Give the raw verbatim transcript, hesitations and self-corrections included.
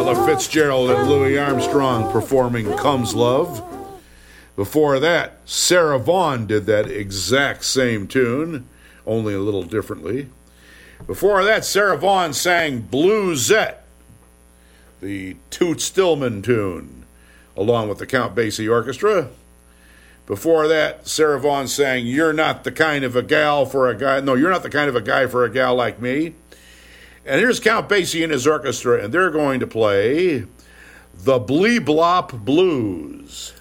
Ella Fitzgerald and Louis Armstrong performing Comes Love. Before that, Sarah Vaughan did that exact same tune, only a little differently. Before that, Sarah Vaughan sang Bluesette, the Toot Stillman tune, along with the Count Basie Orchestra. Before that, Sarah Vaughan sang You're Not the Kind of a Gal for a Guy. No, You're Not the Kind of a Guy for a Gal Like Me. And here's Count Basie and his orchestra, and they're going to play the Blee Blop Blues.